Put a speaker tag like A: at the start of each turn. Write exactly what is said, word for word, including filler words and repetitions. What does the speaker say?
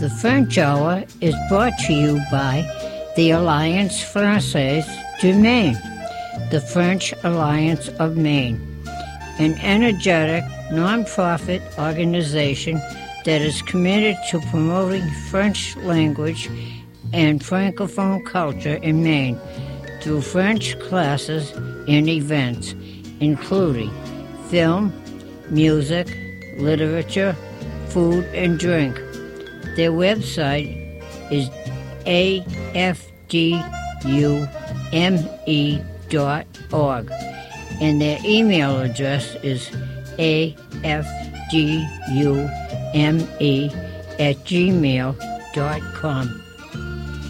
A: The French Hour is brought to you by the Alliance Française du Maine, the French Alliance of Maine, an energetic, non-profit organization that is committed to promoting French language and Francophone culture in Maine through French classes and events, including film, music, literature, food, and drink. Their website is A F D U M E dot org, and their email address is A F D U M E at gmail dot com.